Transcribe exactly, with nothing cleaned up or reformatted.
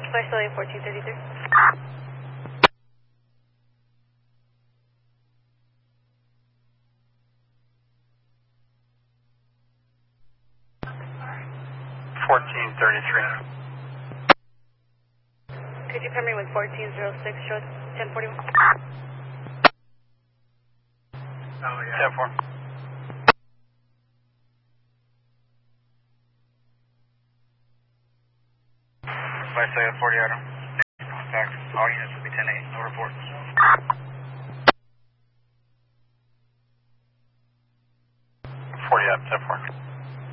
Visalia fourteen thirty-three. fourteen thirty-three. Could you come in with fourteen oh six, show ten forty-one? Oh, yeah. ten four. Visalia forty item. Contact. All units will be ten eight. No reports. forty up, ten four.